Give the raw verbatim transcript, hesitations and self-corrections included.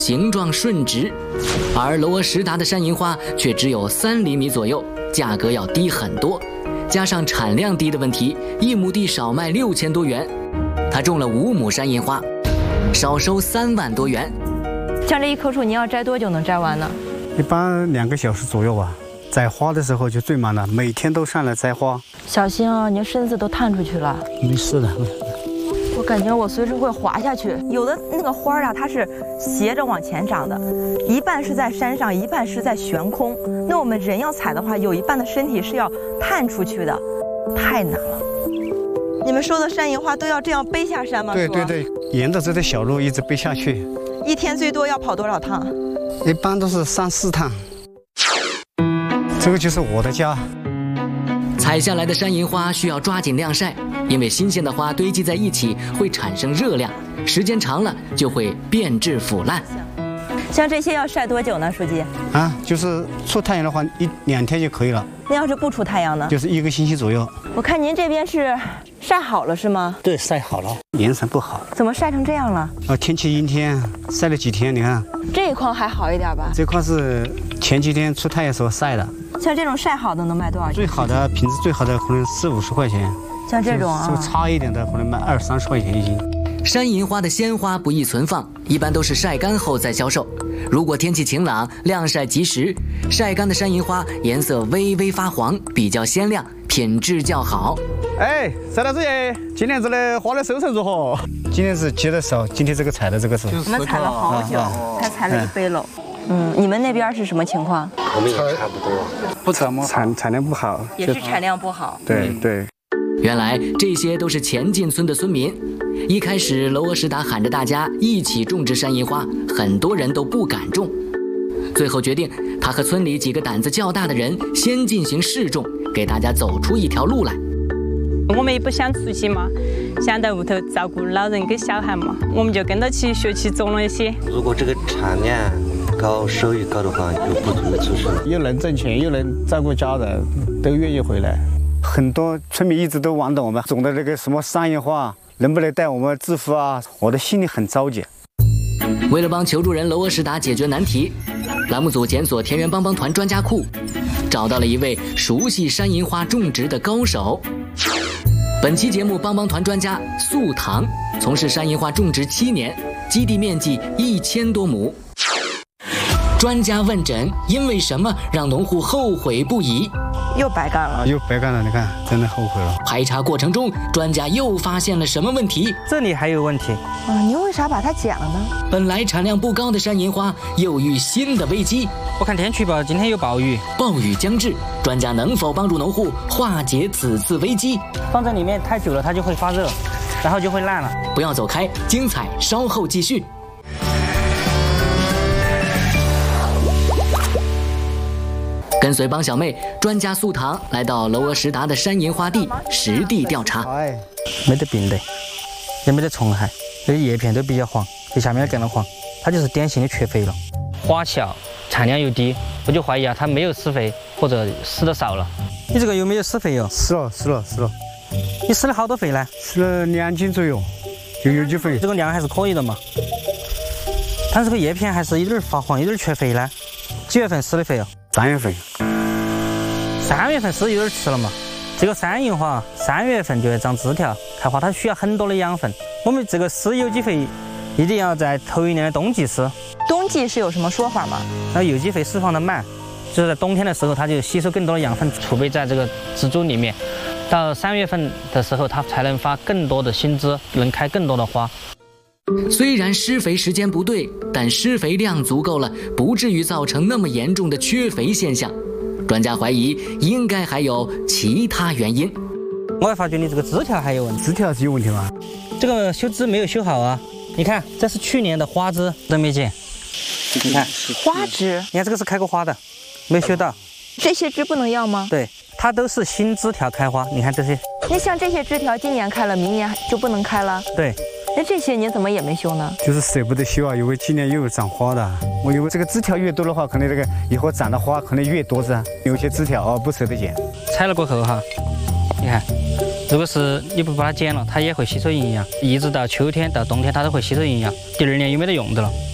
形状顺直，而罗俄什达的山银花却只有三厘米左右，价格要低很多。加上产量低的问题，一亩地少卖六千多元。他种了五亩山银花，少收三万多元。 像这一棵树，你要摘多久能摘完呢？ 一般两个小时左右吧。摘花的时候就最忙了，每天都上来摘花。 小心啊，您身子都探出去了。 没事的。 我感觉我随时会滑下去。有的那个花啊，它是斜着往前长的，一半是在山上，一半是在悬空。那我们人要采的话，有一半的身体是要探出去的，太难了。你们说的山银花都要这样背下山吗？ 对对对，沿着这条小路一直背下去。 一天最多要跑多少趟？ 一般都是三四趟。这个就是我的家。 采下来的山银花需要抓紧晾晒，因为新鲜的花堆积在一起会产生热量，时间长了就会变质腐烂。 像这些要晒多久呢，书记？ 啊，就是出太阳的话，一两天就可以了。 那要是不出太阳呢？ 就是一个星期左右。 我看您这边是晒好了是吗？ 对，晒好了，颜色不好。 怎么晒成这样了？ 啊，天气阴天，晒了几天，你看。 这一筐还好一点吧？ 这块是前几天出太阳时候晒的。 像这种晒好的能卖多少钱？ 最好的品质最好的可能四五十块钱。 像这种啊， 就差一点的可能卖二三十块钱一斤。 山银花的鲜花不易存放，一般都是晒干后再销售。如果天气晴朗，晾晒及时，晒干的山银花颜色微微发黄，比较鲜亮，品质较好。 哎，晒大师爷，今年子的花的收成如何？ 今天是结的少，今天这个采的这个是。 我们采了好久，才采了一背篓。嗯，你们那边是什么情况？ 我们也差不多， 不怎么产产量不好， 也是产量不好。 对对。 原来这些都是前进村的村民。一开始，罗俄什达喊着大家一起种植山银花，很多人都不敢种。最后决定，他和村里几个胆子较大的人先进行试种，给大家走出一条路来。 我们也不想出去嘛，想在屋头照顾老人跟小孩嘛，我们就跟着去学去种了一些。 如果这个产量高、收益高的话，有不同的出身， 又能挣钱，又能照顾家人，都愿意回来。 很多村民一直都望着我们种的那个什么山银花，能不能带我们致富啊？我的心里很着急。 为了帮求助人罗俄什达解决难题，栏目组检索田园帮帮团专家库，找到了一位熟悉山银花种植的高手。本期节目帮帮团专家素堂从事山银花种植七年，基地面积一千多亩。专家问诊，因为什么让农户后悔不已？ 又白干了， 又白干了，你看，真的后悔了。 排查过程中，专家又发现了什么问题？ 这里还有问题啊！您为啥把它剪了呢？ 本来产量不高的山银花又遇新的危机。 我看天气预报今天有暴雨， 暴雨将至，专家能否帮助农户化解此次危机？ 放在里面太久了，它就会发热，然后就会烂了。 不要走开，精彩稍后继续。跟随帮小妹，专家素堂来到罗俄什达的山银花地实地调查。 哎，没得病的，也没得虫害，这叶片都比较黄，这下面更的黄，它就是典型的缺肥了。花小，产量又低，我就怀疑啊，它没有施肥或者施的少了。你这个有没有施肥哟？ 施了，施了，施了。 你施了好多肥呢？ 施了两斤左右，就有机肥。 这个量还是可以的嘛。它这个叶片还是有点发黄，有点缺肥呢。几月份施的肥哦？ 三月份。 三月份施有点迟了嘛。这个山银花三月份就要长枝条开花，它需要很多的养分。我们这个施有机肥一定要在头一年的冬季施。 冬季是有什么说法吗？ 那有机肥释放的慢，就是在冬天的时候它就吸收更多的养分，储备在这个植株里面。到三月份的时候，它才能发更多的新枝，能开更多的花。 虽然施肥时间不对，但施肥量足够了，不至于造成那么严重的缺肥现象。专家怀疑应该还有其他原因。 我还发觉你这个枝条还有问题。 枝条是有问题吗？ 这个修枝没有修好啊！你看，这是去年的花枝都没剪。你看花枝， 你看这个是开过花的，没修到。 这些枝不能要吗？ 对，它都是新枝条开花。你看这些， 那像这些枝条今年开了，明年就不能开了。 对。 那这些你怎么也没修呢？ 就是舍不得修啊，因为今年又有长花的。我以为这个枝条越多的话，可能这个以后长的花可能越多噻。有些枝条哦不舍得剪。 采了过后哈，你看，如果是你不把它剪了，它也会吸收营养，一直到秋天到冬天它都会吸收营养，第二年又没得用的了。